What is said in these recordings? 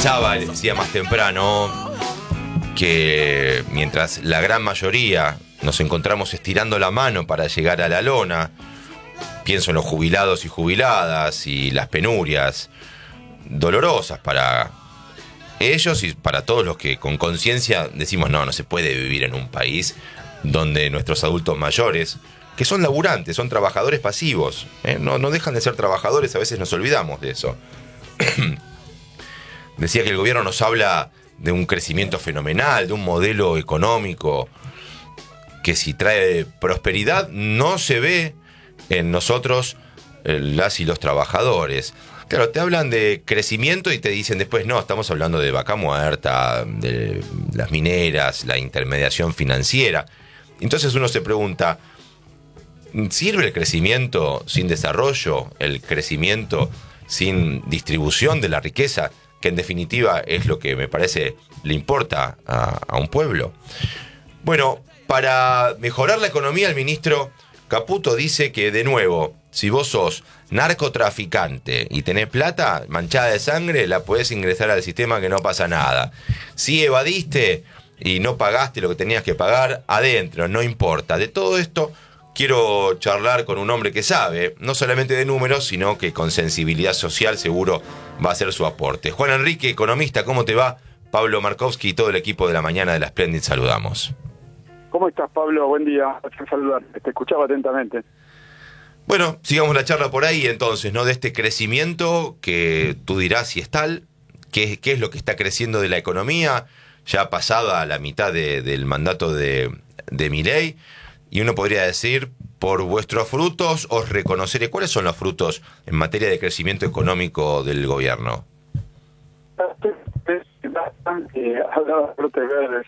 pensaba, les decía más temprano, que mientras la gran mayoría nos encontramos estirando la mano para llegar a la lona, pienso en los jubilados y jubiladas y las penurias dolorosas para ellos y para todos los que con conciencia decimos no se puede vivir en un país donde nuestros adultos mayores, que son laburantes, son trabajadores pasivos, no dejan de ser trabajadores, a veces nos olvidamos de eso. Decía que el gobierno nos habla de un crecimiento fenomenal, de un modelo económico que si trae prosperidad no se ve en nosotros, las y los trabajadores. Claro, te hablan de crecimiento y te dicen después, no, estamos hablando de vaca muerta, de las mineras, la intermediación financiera. Entonces uno se pregunta, ¿sirve el crecimiento sin desarrollo? ¿El crecimiento sin distribución de la riqueza? Que en definitiva es lo que me parece le importa a un pueblo. Bueno, para mejorar la economía, el ministro Caputo dice que, de nuevo, si vos sos narcotraficante y tenés plata manchada de sangre, la podés ingresar al sistema que no pasa nada. Si evadiste y no pagaste lo que tenías que pagar, adentro, no importa. De todo esto quiero charlar con un hombre que sabe, no solamente de números, sino que con sensibilidad social seguro va a hacer su aporte. Juan Enrique, economista, ¿cómo te va? Pablo Markovsky y todo el equipo de la mañana de la Splendid saludamos. ¿Cómo estás, Pablo? Buen día. Gracias por saludar. Te escuchaba atentamente. Bueno, sigamos la charla por ahí entonces, ¿no? De este crecimiento que tú dirás si es tal, qué es lo que está creciendo de la economía, ya pasada la mitad del mandato de Milei. Y uno podría decir, por vuestros frutos os reconoceré. ¿Cuáles son los frutos en materia de crecimiento económico del gobierno? Hablaba de brotes verdes.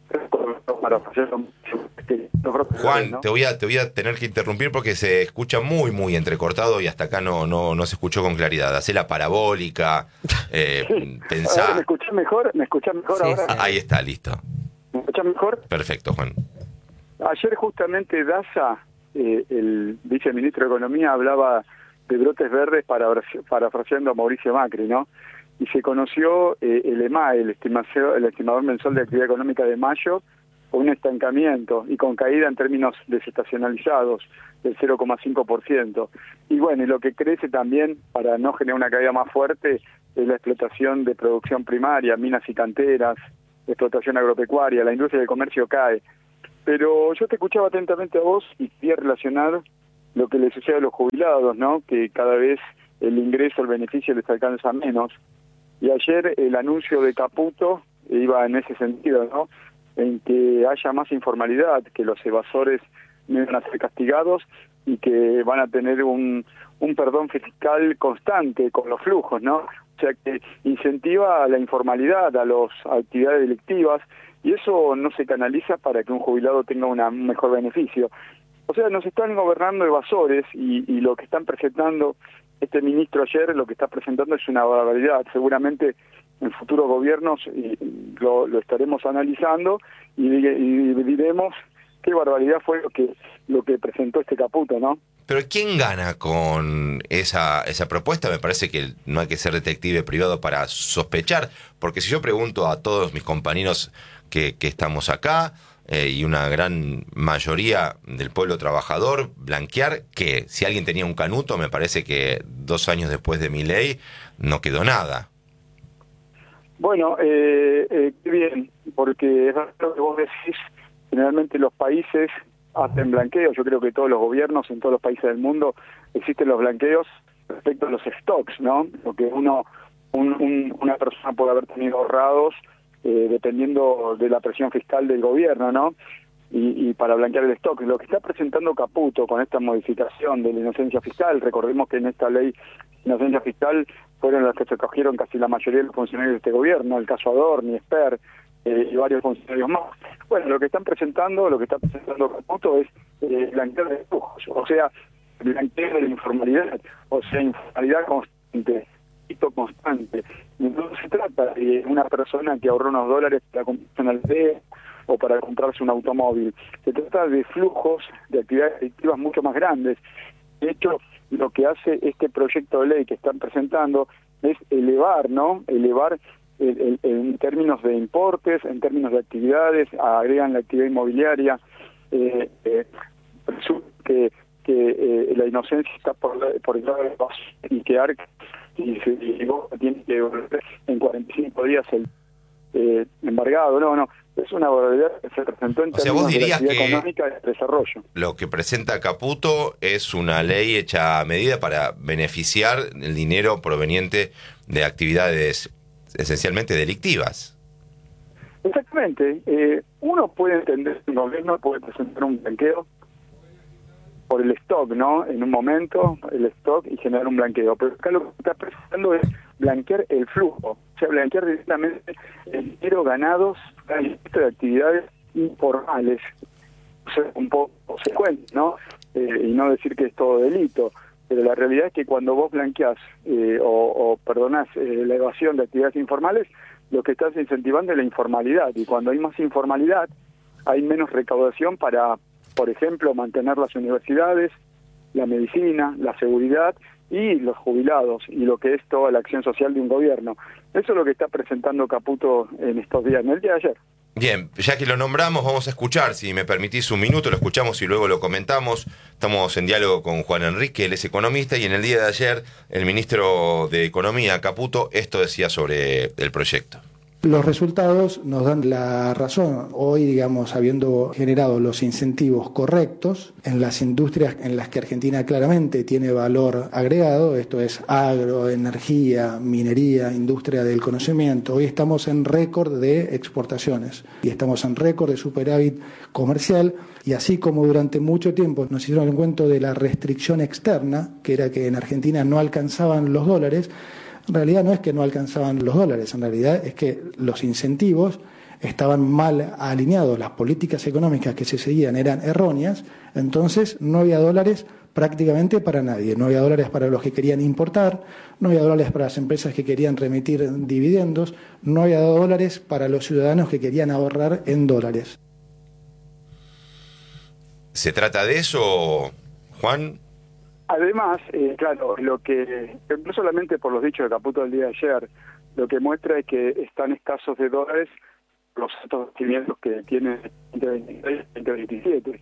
Juan, ¿no? te voy a tener que interrumpir porque se escucha muy entrecortado y hasta acá no se escuchó con claridad. Hacé la parabólica, pensá. ¿Me escuchás mejor? ¿Me escuchás mejor Sí, ahora? sí. Ahí está, listo. ¿Me escuchás mejor? Perfecto, Juan. Ayer justamente Daza, el viceministro de Economía, hablaba de brotes verdes parafraseando a Mauricio Macri, ¿no? Y se conoció el EMAE, el estimador mensual de actividad económica de mayo, con un estancamiento y con caída en términos desestacionalizados del 0,5%. Y bueno, y lo que crece también, para no generar una caída más fuerte, es la explotación de producción primaria, minas y canteras, explotación agropecuaria, la industria del comercio cae. Pero yo te escuchaba atentamente a vos y quería relacionar lo que le sucede a los jubilados, ¿no? Que cada vez el ingreso, el beneficio les alcanza menos. Y ayer el anuncio de Caputo iba en ese sentido, ¿no? En que haya más informalidad, que los evasores no van a ser castigados y que van a tener un perdón fiscal constante con los flujos, ¿no? O sea, que incentiva a la informalidad, a las actividades delictivas, y eso no se canaliza para que un jubilado tenga un mejor beneficio. O sea, nos están gobernando evasores y lo que están presentando este ministro ayer, lo que está presentando es una barbaridad. Seguramente en futuros gobiernos lo estaremos analizando y diremos qué barbaridad fue lo que presentó este Caputo, ¿no? Pero ¿quién gana con esa propuesta? Me parece que no hay que ser detective privado para sospechar, porque si yo pregunto a todos mis compañeros que estamos acá, y una gran mayoría del pueblo trabajador, blanquear que si alguien tenía un canuto, me parece que 2 años después de Milei no quedó nada. Bueno, qué bien, porque es lo que vos decís, generalmente los países hacen blanqueos. Yo creo que todos los gobiernos en todos los países del mundo existen los blanqueos respecto a los stocks, ¿no? Porque una persona puede haber tenido ahorrados dependiendo de la presión fiscal del gobierno, ¿no? Y para blanquear el stock. Lo que está presentando Caputo con esta modificación de la inocencia fiscal, recordemos que en esta ley de inocencia fiscal fueron las que se cogieron casi la mayoría de los funcionarios de este gobierno, el caso Adorni, Esper y varios funcionarios más. Bueno, lo que está presentando Caputo es blanquear de flujos, o sea, blanquear de la informalidad, o sea, informalidad constante, constante. No se trata de una persona que ahorró unos dólares para comprarse una aldea o para comprarse un automóvil. Se trata de flujos de actividades delictivas mucho más grandes. De hecho, lo que hace este proyecto de ley que están presentando es elevar en términos de importes, en términos de actividades, agregan la actividad inmobiliaria, que la inocencia está por el lado de los y que Arca y vos tiene que volver en 45 días el embargado. No, es una barbaridad que se presentó en términos de la actividad económica y de desarrollo. Lo que presenta Caputo es una ley hecha a medida para beneficiar el dinero proveniente de actividades esencialmente delictivas. Exactamente. Uno puede entender que un gobierno puede presentar un blanqueo por el stock, ¿no? En un momento, el stock y generar un blanqueo. Pero acá lo que está presentando es blanquear el flujo, o sea, blanquear directamente el dinero ganados de actividades informales. O sea, un poco consecuente, ¿no? Y no decir que es todo delito. Pero la realidad es que cuando vos blanqueás o perdonás la evasión de actividades informales, lo que estás incentivando es la informalidad. Y cuando hay más informalidad, hay menos recaudación para, por ejemplo, mantener las universidades, la medicina, la seguridad y los jubilados, y lo que es toda la acción social de un gobierno. Eso es lo que está presentando Caputo en estos días, en el día de ayer. Bien, ya que lo nombramos, vamos a escuchar, si me permitís un minuto, lo escuchamos y luego lo comentamos. Estamos en diálogo con Juan Enrique, él es economista, y en el día de ayer el ministro de Economía, Caputo, esto decía sobre el proyecto. Los resultados nos dan la razón. Hoy, digamos, habiendo generado los incentivos correctos en las industrias en las que Argentina claramente tiene valor agregado, esto es agro, energía, minería, industria del conocimiento, hoy estamos en récord de exportaciones y estamos en récord de superávit comercial, y así como durante mucho tiempo nos hicieron el cuento de la restricción externa, que era que en Argentina no alcanzaban los dólares, en realidad no es que no alcanzaban los dólares, en realidad es que los incentivos estaban mal alineados, las políticas económicas que se seguían eran erróneas, entonces no había dólares prácticamente para nadie, no había dólares para los que querían importar, no había dólares para las empresas que querían remitir dividendos, no había dólares para los ciudadanos que querían ahorrar en dólares. ¿Se trata de eso, Juan? Además, claro, lo que, no solamente por los dichos de Caputo del día de ayer, lo que muestra es que están escasos de dólares los altos rendimientos que tiene 2026-2027.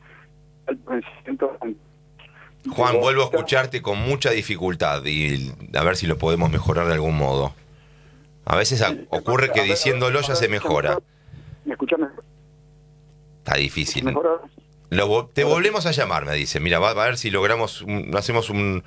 Juan, vuelvo a escucharte con mucha dificultad y a ver si lo podemos mejorar de algún modo. A veces ocurre que diciéndolo ya se mejora. ¿Me escuchás mejor? Está difícil. ¿Mejor? Te volvemos a llamar, me dice. Mira, va a ver si logramos, hacemos un